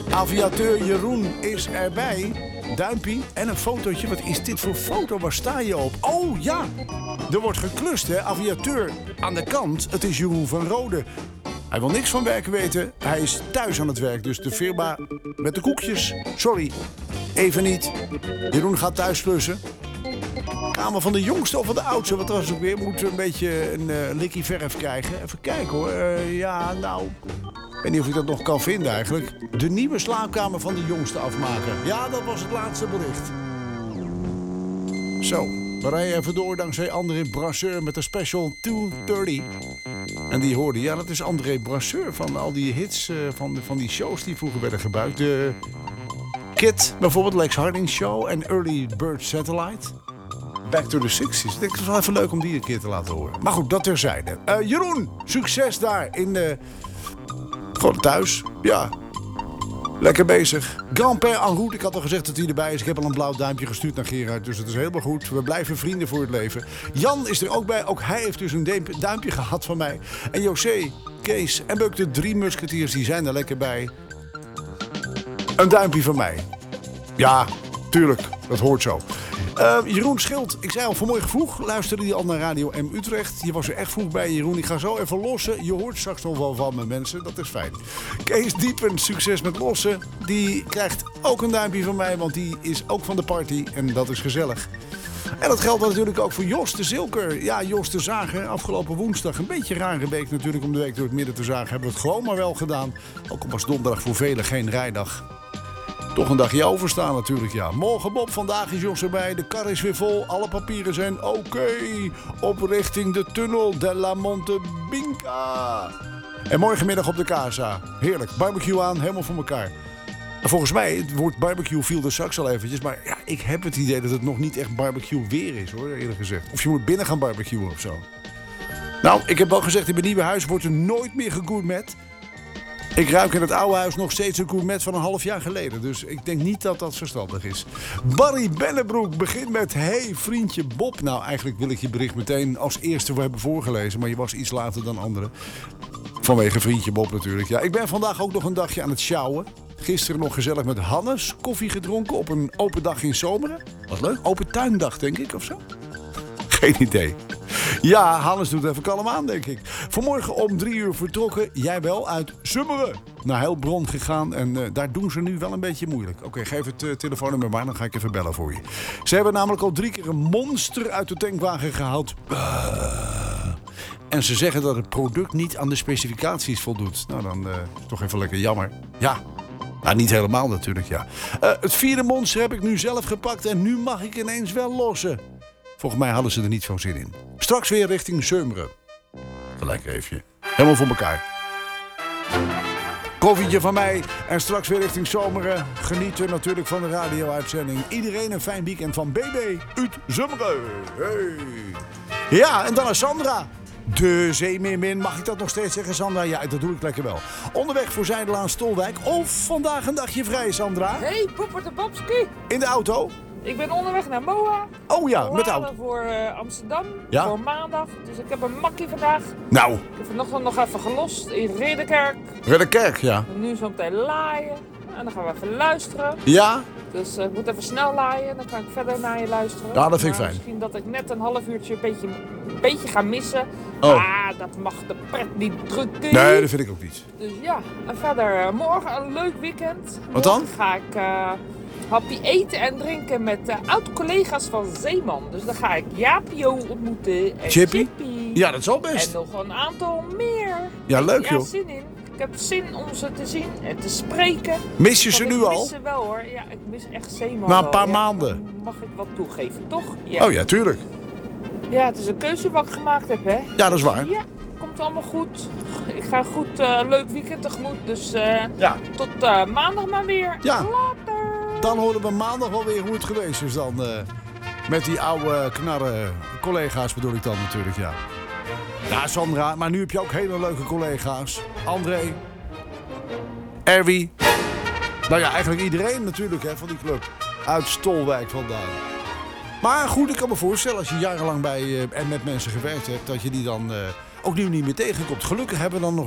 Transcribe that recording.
Aviateur Jeroen is erbij. Duimpie en een fotootje. Wat is dit voor foto? Waar sta je op? Oh ja, er wordt geklust, hè. Aviateur aan de kant. Het is Jeroen van Rode. Hij wil niks van werk weten. Hij is thuis aan het werk. Dus de firma met de koekjes. Sorry, even niet. Jeroen gaat thuis klussen. Kamer van de jongste of van de oudste? Wat was het ook weer? Moet een beetje een likkie verf krijgen. Even kijken hoor. Ja, nou... Ik weet niet of ik dat nog kan vinden eigenlijk. De nieuwe slaapkamer van de jongste afmaken. Ja, dat was het laatste bericht. Zo, we rijden even door dankzij André Brasseur met de Special 230. En die hoorde, ja, dat is André Brasseur van al die hits van die shows die vroeger werden gebruikt. De Kid, bijvoorbeeld, Lex Harding Show en Early Bird Satellite. Back to the 60s. Ik denk, het is wel even leuk om die een keer te laten horen. Maar goed, dat terzijde. Jeroen, succes daar in de... Gewoon thuis, ja. Lekker bezig. Grand-père en route, ik had al gezegd dat hij erbij is. Ik heb al een blauw duimpje gestuurd naar Gerard, dus het is helemaal goed. We blijven vrienden voor het leven. Jan is er ook bij, ook hij heeft dus een duimpje gehad van mij. En José, Kees en Buk, de 3 musketiers, die zijn er lekker bij. Een duimpje van mij. Ja, tuurlijk, dat hoort zo. Jeroen Schild, ik zei al vanmorgen vroeg, luisterde je al naar Radio M Utrecht. Je was er echt vroeg bij, Jeroen. Ik ga zo even lossen. Je hoort straks nog wel van me, mensen. Dat is fijn. Kees Diepen, succes met lossen. Die krijgt ook een duimpje van mij, want die is ook van de party. En dat is gezellig. En dat geldt natuurlijk ook voor Jos de Zilker. Ja, Jos de Zager, afgelopen woensdag. Een beetje rare week natuurlijk om de week door het midden te zagen. Hebben we het gewoon maar wel gedaan. Ook al was donderdag voor velen geen rijdag. Toch een dagje overstaan natuurlijk, ja. Morgen Bob, vandaag is Jos erbij. De kar is weer vol, alle papieren zijn oké. Op richting de tunnel de la Monte Binca. En morgenmiddag op de Casa. Heerlijk, barbecue aan, helemaal voor elkaar. En volgens mij, het woord barbecue viel er straks al eventjes. Maar ja, ik heb het idee dat het nog niet echt barbecue weer is, hoor, eerlijk gezegd. Of je moet binnen gaan barbecuen of zo. Nou, ik heb al gezegd, in mijn nieuwe huis wordt er nooit meer gegourmet. Ik ruik in het oude huis nog steeds een gourmet van een half jaar geleden. Dus ik denk niet dat dat verstandig is. Barry Bennebroek begint met... Hey, vriendje Bob. Nou, eigenlijk wil ik je bericht meteen als eerste hebben voorgelezen. Maar je was iets later dan anderen. Vanwege vriendje Bob natuurlijk. Ja, ik ben vandaag ook nog een dagje aan het sjouwen. Gisteren nog gezellig met Hannes koffie gedronken op een open dag in Zomeren. Wat leuk. Open tuindag, denk ik, of zo? Geen idee. Ja, Hannes doet even kalm aan, denk ik. Vanmorgen om 3 uur vertrokken, jij wel, uit Zummeren naar Heilbronn gegaan. En daar doen ze nu wel een beetje moeilijk. Oké, geef het telefoonnummer maar, dan ga ik even bellen voor je. Ze hebben namelijk al 3 keer een monster uit de tankwagen gehaald. En ze zeggen dat het product niet aan de specificaties voldoet. Nou, dan toch even lekker jammer. Ja. Nou, niet helemaal natuurlijk, ja. Het 4e monster heb ik nu zelf gepakt en nu mag ik ineens wel lossen. Volgens mij hadden ze er niet zo'n zin in. Straks weer richting Zeumeren. Lekker even. Helemaal voor elkaar. Koffietje van mij. En straks weer richting Zomeren. Genieten natuurlijk van de radio-uitzending. Iedereen een fijn weekend van BB uit Zeumeren. Hey. Ja, en dan naar Sandra. De Zeemeermin, mag ik dat nog steeds zeggen, Sandra? Ja, dat doe ik lekker wel. Onderweg voor Zijdelaan Stolwijk. Of vandaag een dagje vrij, Sandra. Hey, Poepert de Babski. In de auto? Ik ben onderweg naar Moa. Oh ja, met de auto. Voor Amsterdam, ja? Voor maandag. Dus ik heb een makkie vandaag. Nou. Ik heb vanochtend nog even gelost in Ridderkerk. Ridderkerk, ja. En nu zo meteen laaien. En dan gaan we even luisteren. Ja? Dus ik moet even snel laaien. Dan kan ik verder naar je luisteren. Ja, dat vind ik fijn. Misschien dat ik net een half uurtje een beetje ga missen. Oh. Maar dat mag de pret niet drukken. Nee, dat vind ik ook niet. Dus ja, en verder morgen een leuk weekend. Wat dan? Morgen ga ik... happy eten en drinken met oud-collega's van Zeeman. Dus dan ga ik Jaapio ontmoeten en Chippy? Chippy. Ja, dat is al best. En nog een aantal meer. Ja, leuk joh. Ja, zin in. Ik heb zin om ze te zien en te spreken. Mis je ze nu al? Ik mis ze wel hoor. Ja, ik mis echt Zeeman. Na een paar wel. maanden. Dan mag ik wat toegeven, toch? Ja. Oh ja, tuurlijk. Ja, het is een keuze wat ik gemaakt heb, hè. Ja, dat is waar. Ja, komt allemaal goed. Ik ga goed leuk weekend tegemoet. Dus ja. Tot maandag maar weer. Ja. Later. Dan horen we maandag wel weer hoe het geweest is dan. Met die oude knarre collega's bedoel ik dan natuurlijk, ja. Ja, Sandra, maar nu heb je ook hele leuke collega's. André. Erwie. Nou ja, eigenlijk iedereen natuurlijk hè, van die club. Uit Stolwijk vandaan. Maar goed, ik kan me voorstellen als je jarenlang bij en met mensen gewerkt hebt... dat je die dan ook nu niet meer tegenkomt. Gelukkig hebben we dan nog